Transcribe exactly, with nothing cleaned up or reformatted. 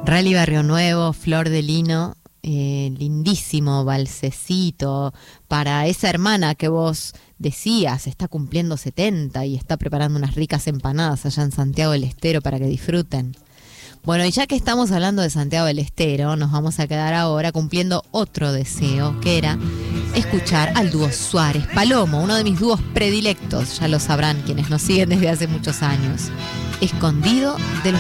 Rally Barrio Nuevo, Flor de Lino, eh, lindísimo balsecito para esa hermana que vos decías, está cumpliendo setenta y está preparando unas ricas empanadas allá en Santiago del Estero para que disfruten. Bueno, y ya que estamos hablando de Santiago del Estero, nos vamos a quedar ahora cumpliendo otro deseo, que era escuchar al dúo Suárez Palomo, uno de mis dúos predilectos, ya lo sabrán quienes nos siguen desde hace muchos años. Escondido de los